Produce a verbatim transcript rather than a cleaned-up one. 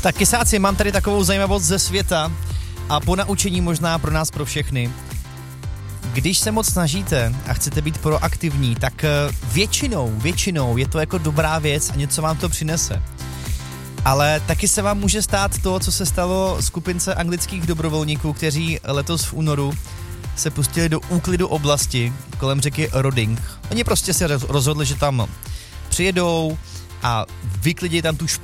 Tak kysáci, mám tady takovou zajímavost ze světa a po naučení možná pro nás, pro všechny. Když se moc snažíte a chcete být proaktivní, tak většinou, většinou je to jako dobrá věc a něco vám to přinese. Ale taky se vám může stát to, co se stalo skupince anglických dobrovolníků, kteří letos v únoru se pustili do úklidu oblasti kolem řeky Roding. Oni prostě se rozhodli, že tam přijedou a vyklidí tam tu